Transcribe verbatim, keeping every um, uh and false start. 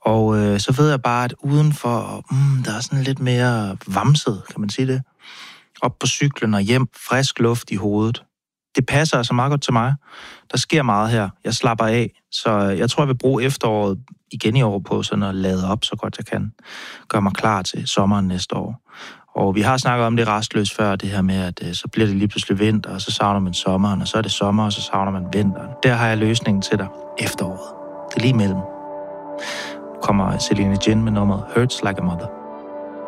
Og øh, så ved jeg bare, at udenfor, mm, der er sådan lidt mere vamset, kan man sige det. Op på cyklen og hjem, frisk luft i hovedet. Det passer altså meget godt til mig. Der sker meget her. Jeg slapper af, så jeg tror, jeg vil bruge efteråret igen i år på sådan at lade op så godt jeg kan. Gør mig klar til sommeren næste år. Og vi har snakket om det restløst før, det her med, at øh, så bliver det lige pludselig vinter, og så savner man sommeren, og så er det sommer, og så savner man vinteren. Der har jeg løsningen til dig. Efteråret. Det er lige imellem. Nu kommer Celine Gin med nummeret Hurts Like a Mother.